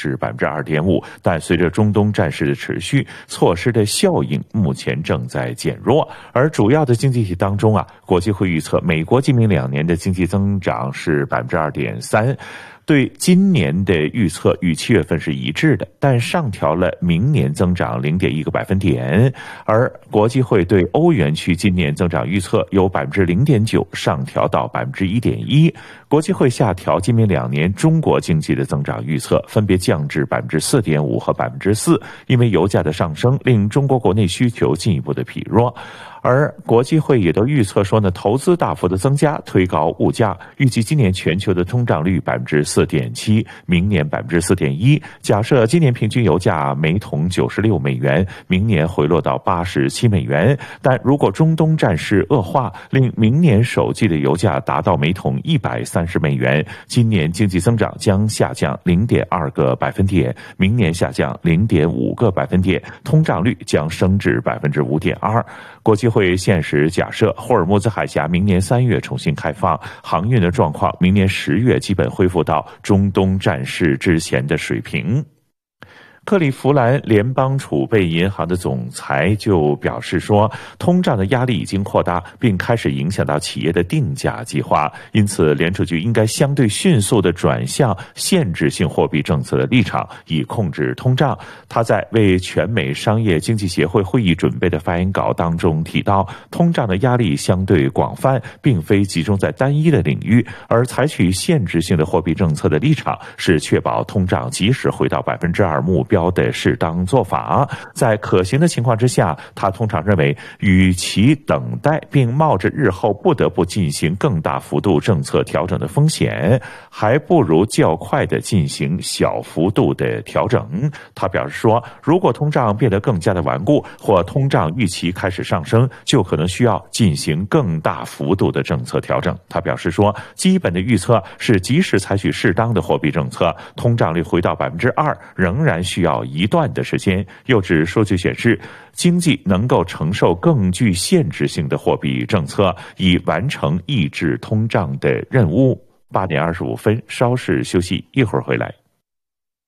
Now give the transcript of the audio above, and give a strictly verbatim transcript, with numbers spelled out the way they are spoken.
至 百分之二点五， 但随着中东战事的持续，措施的效应目前正在减弱。而主要的经济体当中啊，国际会预测美国今明两年的经济增长是 百分之二点三，对今年的预测与七月份是一致的，但上调了明年增长 零点一个百分点。而国际会对欧元区今年增长预测由 百分之零点九 上调到 百分之一点一。国际会下调今明两年中国经济的增长预测，分别降至 百分之四点五 和 百分之四， 因为油价的上升令中国国内需求进一步的疲弱。而国际会也都预测说呢，投资大幅的增加，推高物价，预计今年全球的通胀率 百分之四点七， 明年 百分之四点一。 假设今年平均油价每桶九十六美元，明年回落到八十七美元，但如果中东战事恶化，令明年首季的油价达到每桶一百三十美元，今年经济增长将下降 零点二个百分点，明年下降 零点五个百分点，通胀率将升至 百分之五点二。 国际会现实假设霍尔木兹海峡明年三月重新开放，航运的状况明年十月基本恢复到中东战事之前的水平。克利夫兰联邦储备银行的总裁就表示说，通胀的压力已经扩大，并开始影响到企业的定价计划，因此联储局应该相对迅速地转向限制性货币政策的立场，以控制通胀。他在为全美商业经济协会会议准备的发言稿当中提到，通胀的压力相对广泛，并非集中在单一的领域，而采取限制性的货币政策的立场是确保通胀及时回到 百分之二 目标的适当做法。在可行的情况之下，他通常认为与其等待并冒着日后不得不进行更大幅度政策调整的风险，还不如较快地进行小幅度的调整。他表示说，如果通胀变得更加的顽固，或通胀预期开始上升，就可能需要进行更大幅度的政策调整。他表示说，基本的预测是即使采取适当的货币政策，通胀率回到 百分之二 仍然需要一段的时间。又指数据显示，经济能够承受更具限制性的货币政策，以完成抑制通胀的任务。八点二十五分，稍事休息，一会儿回来。